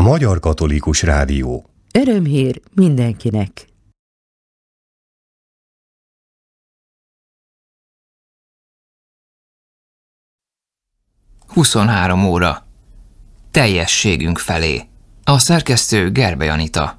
Magyar Katolikus Rádió. Örömhír mindenkinek! ...23 óra. Teljességünk felé. A szerkesztő Gerbe Anita.